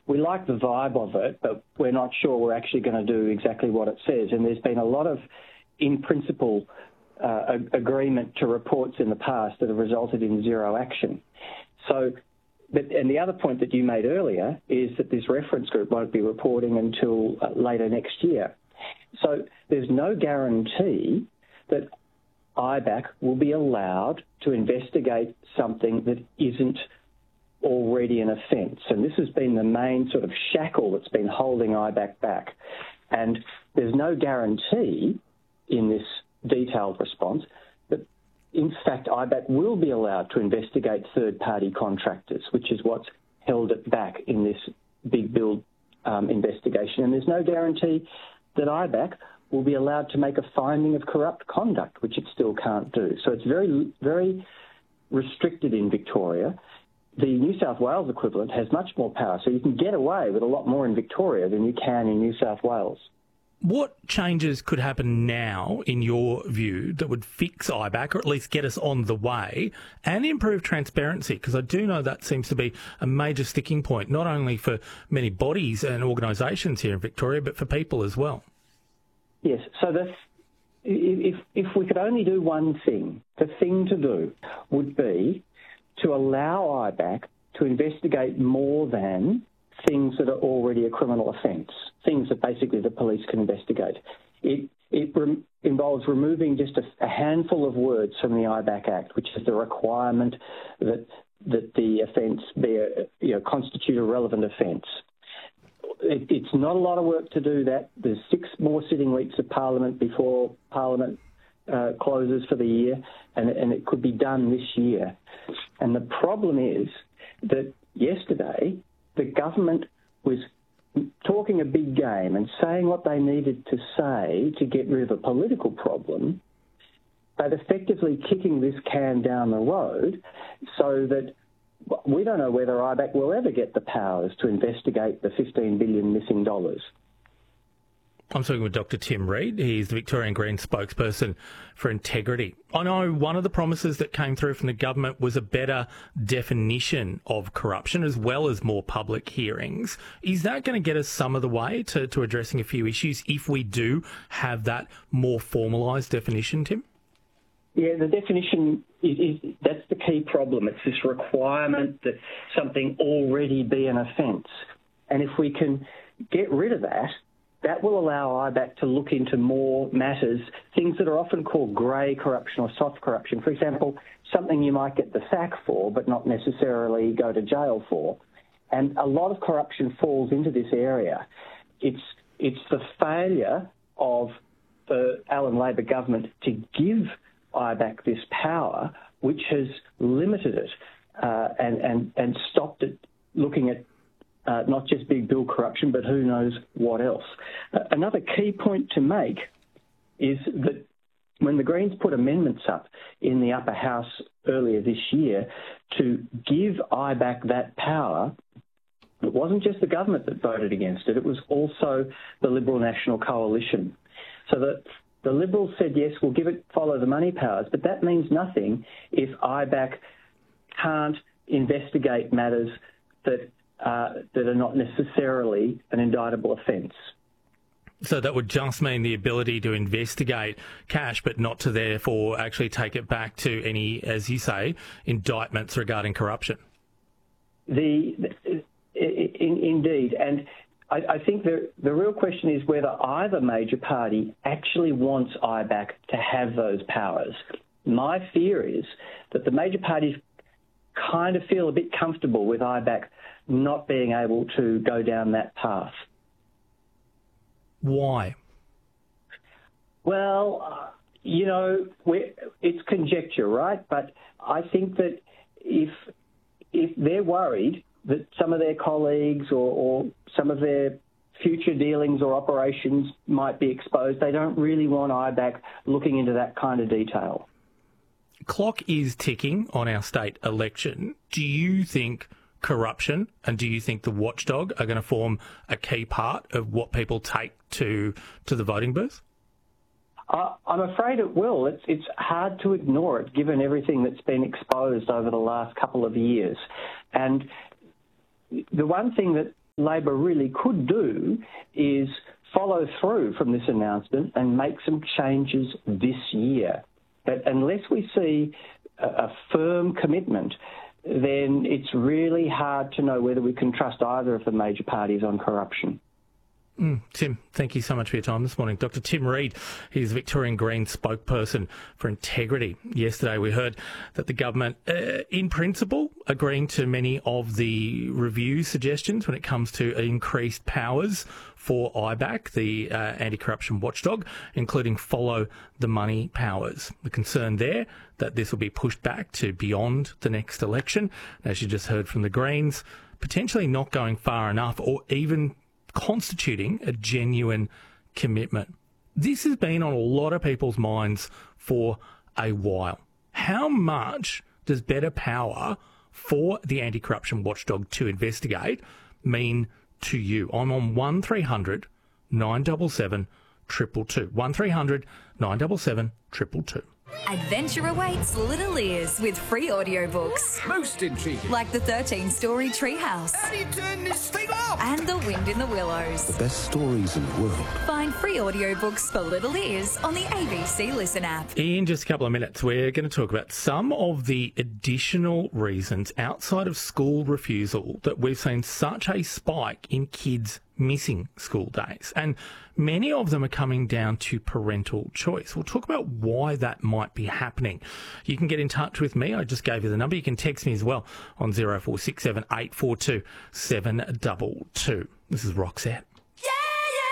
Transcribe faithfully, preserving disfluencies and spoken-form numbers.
we like the vibe of it, but we're not sure we're actually going to do exactly what it says. And there's been a lot of, in principle, uh, agreement to reports in the past that have resulted in zero action. So, but, and the other point that you made earlier is that this reference group won't be reporting until uh, later next year. So there's no guarantee that I B A C will be allowed to investigate something that isn't already an offence. And this has been the main sort of shackle that's been holding I B A C back. And there's no guarantee in this detailed response that, in fact, I B A C will be allowed to investigate third-party contractors, which is what's held it back in this big build um, investigation. And there's no guarantee that I B A C will be allowed to make a finding of corrupt conduct, which it still can't do. So it's very, very restricted in Victoria. The New South Wales equivalent has much more power, so you can get away with a lot more in Victoria than you can in New South Wales. What changes could happen now, in your view, that would fix I B A C, or at least get us on the way, and improve transparency? Because I do know that seems to be a major sticking point, not only for many bodies and organisations here in Victoria, but for people as well. Yes, so the, if, if we could only do one thing, the thing to do would be to allow I B A C to investigate more than things that are already a criminal offence, things that basically the police can investigate. It, it re- involves removing just a, a handful of words from the I B A C Act, which is the requirement that that the offence be a, you know, constitute a relevant offence. It, it's not a lot of work to do that. There's six more sitting weeks of Parliament before Parliament uh, closes for the year, and, and it could be done this year. And the problem is that yesterday the government was talking a big game and saying what they needed to say to get rid of a political problem, but effectively kicking this can down the road so that we don't know whether I B A C will ever get the powers to investigate the fifteen billion dollars missing dollars. I'm talking with Doctor Tim Reid. He's the Victorian Greens spokesperson for integrity. I know one of the promises that came through from the government was a better definition of corruption as well as more public hearings. Is that going to get us some of the way to, to addressing a few issues if we do have that more formalised definition, Tim? Yeah, the definition, is, is that's the key problem. It's this requirement that something already be an offence. And if we can get rid of that, that will allow I B A C to look into more matters, things that are often called grey corruption or soft corruption. For example, something you might get the sack for but not necessarily go to jail for. And a lot of corruption falls into this area. It's, it's the failure of the Allan Labor government to give I B A C this power, which has limited it uh, and, and, and stopped it looking at uh, not just big bill corruption, but who knows what else. Uh, another key point to make is that when the Greens put amendments up in the upper house earlier this year to give I B A C that power, it wasn't just the government that voted against it, it was also the Liberal National Coalition. So that the Liberals said, yes, we'll give it follow the money powers, but that means nothing if I B A C can't investigate matters that uh, that are not necessarily an indictable offence. So that would just mean the ability to investigate cash, but not to therefore actually take it back to any, as you say, indictments regarding corruption. The, the in, indeed, and I, I think the the real question is whether either major party actually wants I B A C to have those powers. My fear is that the major parties kind of feel a bit comfortable with I B A C not being able to go down that path. Why? Well, uh, you know, we're, it's conjecture, right? But I think that if if they're worried that some of their colleagues or, or some of their future dealings or operations might be exposed, they don't really want I B A C looking into that kind of detail. Clock is ticking on our state election. Do you think corruption and do you think the watchdog are going to form a key part of what people take to to the voting booth? Uh, I'm afraid it will. It's, it's hard to ignore it given everything that's been exposed over the last couple of years. And the one thing that Labor really could do is follow through from this announcement and make some changes this year. But unless we see a, a firm commitment, then it's really hard to know whether we can trust either of the major parties on corruption. Mm, Tim, thank you so much for your time this morning. Doctor Tim Reid, he's Victorian Greens spokesperson for integrity. Yesterday we heard that the government, uh, in principle, agreeing to many of the review suggestions when it comes to increased powers for I B A C, the uh, anti-corruption watchdog, including follow the money powers. The concern there that this will be pushed back to beyond the next election, as you just heard from the Greens, potentially not going far enough or even constituting a genuine commitment. This has been on a lot of people's minds for a while. How much does better power for the anti-corruption watchdog to investigate mean to you? I'm on one three hundred nine seven seven two two two. one three hundred nine seven seven two two two. Adventure awaits little ears with free audiobooks. Most intriguing. Like the thirteen-story Treehouse. How do you turn this thing off? And The Wind in the Willows. The best stories in the world. Find free audiobooks for little ears on the A B C Listen app. In just a couple of minutes, we're going to talk about some of the additional reasons outside of school refusal that we've seen such a spike in kids missing school days. And many of them are coming down to parental choice. We'll talk about why that might be happening. You can get in touch with me. I just gave you the number. You can text me as well on zero four six seven eight four two seven two two. This is Roxette.